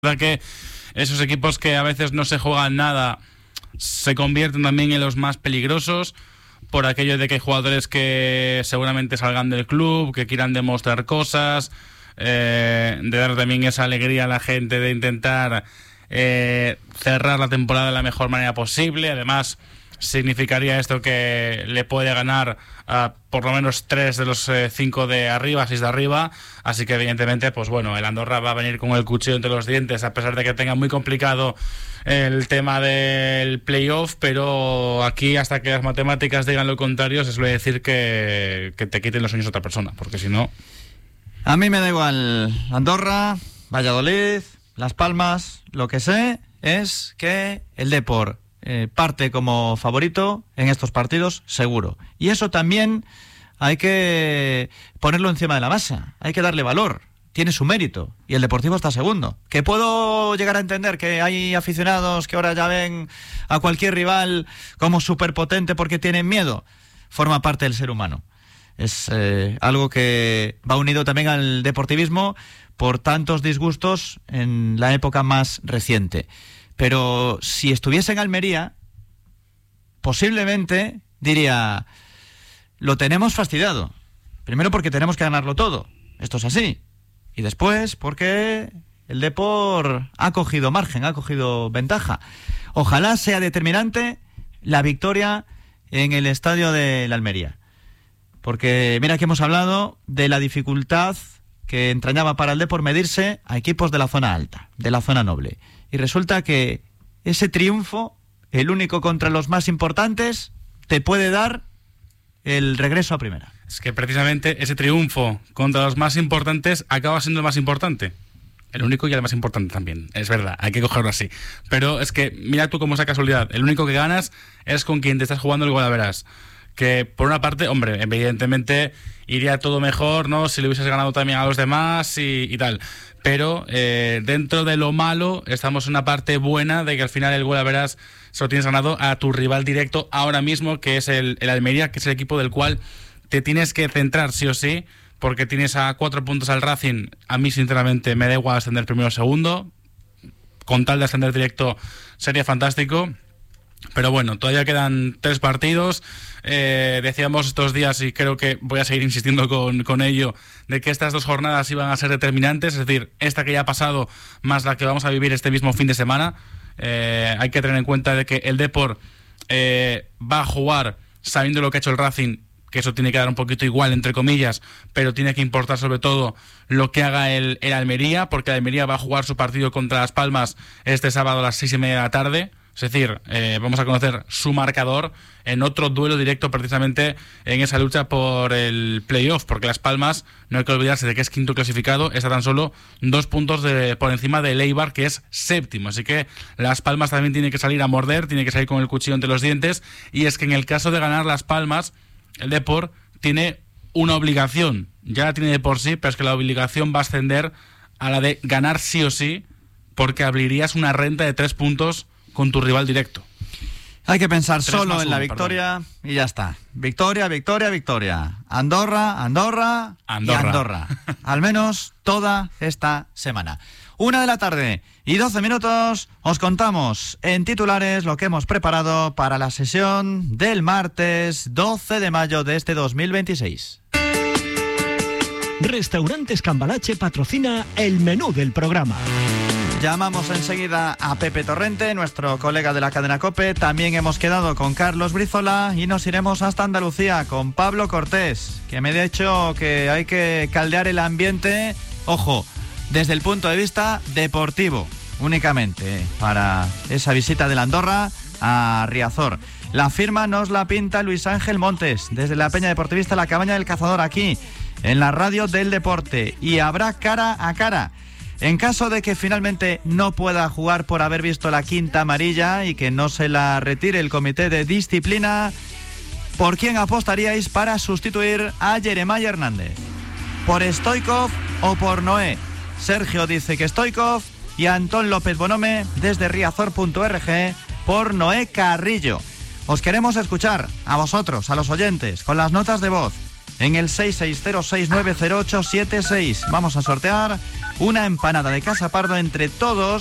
verdad que esos equipos que a veces no se juegan nada se convierten también en los más peligrosos por aquello de que hay jugadores que seguramente salgan del club, que quieran demostrar cosas, de dar también esa alegría a la gente, de intentar cerrar la temporada de la mejor manera posible. Además, significaría esto que le puede ganar a por lo menos 3 de los 5 de arriba, 6 de arriba, así que evidentemente, pues bueno, el Andorra va a venir con el cuchillo entre los dientes, a pesar de que tenga muy complicado el tema del playoff, pero aquí hasta que las matemáticas digan lo contrario, se suele decir que te quiten los sueños a otra persona, porque si no... A mí me da igual Andorra, Valladolid, Las Palmas, lo que sé es que el Depor parte como favorito en estos partidos, seguro. Y eso también hay que ponerlo encima de la mesa, hay que darle valor, tiene su mérito, y el Deportivo está segundo. Que puedo llegar a entender que hay aficionados que ahora ya ven a cualquier rival como superpotente porque tienen miedo, forma parte del ser humano. Es algo que va unido también al deportivismo por tantos disgustos en la época más reciente. Pero si estuviese en Almería, posiblemente diría, lo tenemos fastidiado. Primero porque tenemos que ganarlo todo, esto es así. Y después porque el Depor ha cogido margen, ha cogido ventaja. Ojalá sea determinante la victoria en el estadio de la Almería. Porque mira que hemos hablado de la dificultad que entrañaba para el Depor medirse a equipos de la zona alta, de la zona noble. Y resulta que ese triunfo, el único contra los más importantes, te puede dar el regreso a primera. Es que precisamente ese triunfo contra los más importantes acaba siendo el más importante. El único y el más importante también, es verdad, hay que cogerlo así. Pero es que, mira tú cómo esa casualidad, el único que ganas es con quien te estás jugando el Guadalajara. Que por una parte, hombre, evidentemente iría todo mejor, ¿no? Si le hubieses ganado también a los demás y tal. Pero dentro de lo malo estamos en una parte buena de que al final el Guadalajara se lo tienes ganado a tu rival directo ahora mismo, que es el Almería, que es el equipo del cual te tienes que centrar sí o sí, porque tienes a 4 puntos al Racing. A mí sinceramente me da igual ascender primero o segundo, con tal de ascender directo sería fantástico. Pero bueno, todavía quedan 3 partidos. Decíamos estos días, y creo que voy a seguir insistiendo con ello, de que estas 2 jornadas iban a ser determinantes, es decir, esta que ya ha pasado más la que vamos a vivir este mismo fin de semana. Hay que tener en cuenta de que el Depor va a jugar sabiendo lo que ha hecho el Racing, que eso tiene que dar un poquito igual, entre comillas, pero tiene que importar sobre todo lo que haga el Almería, porque el Almería va a jugar su partido contra Las Palmas este sábado a las 6:30 de la tarde. Es decir, vamos a conocer su marcador en otro duelo directo precisamente en esa lucha por el playoff, porque Las Palmas, no hay que olvidarse de que es quinto clasificado, está tan solo 2 puntos por encima de Eibar, que es séptimo. Así que Las Palmas también tiene que salir a morder, tiene que salir con el cuchillo entre los dientes, y es que en el caso de ganar Las Palmas, el Depor tiene una obligación, ya la tiene de por sí, pero es que la obligación va a ascender a la de ganar sí o sí, porque abrirías una renta de 3 puntos con tu rival directo. Hay que pensar solo en la victoria, perdón. Y ya está. Victoria, victoria, victoria. Andorra, Andorra y Andorra. Al menos toda esta semana. 1:12 os contamos en titulares lo que hemos preparado para la sesión del martes 12 de mayo de este 2026. Restaurantes Cambalache patrocina el menú del programa. Llamamos enseguida a Pepe Torrente, nuestro colega de la cadena COPE. También hemos quedado con Carlos Brizola y nos iremos hasta Andalucía con Pablo Cortés, que me ha dicho que hay que caldear el ambiente, ojo, desde el punto de vista deportivo, únicamente, para esa visita de la Andorra a Riazor. La firma nos la pinta Luis Ángel Montes, desde la Peña Deportivista La Cabaña del Cazador, aquí, en la radio del deporte. Y habrá cara a cara. En caso de que finalmente no pueda jugar por haber visto la quinta amarilla y que no se la retire el comité de disciplina, ¿por quién apostaríais para sustituir a Jeremiah Hernández? ¿Por Stoichkov o por Noé? Sergio dice que Stoichkov y Antón López Bonome desde riazor.org por Noé Carrillo. Os queremos escuchar, a vosotros, a los oyentes, con las notas de voz. en el 660690876. Vamos a sortear una empanada de Casa Pardo entre todos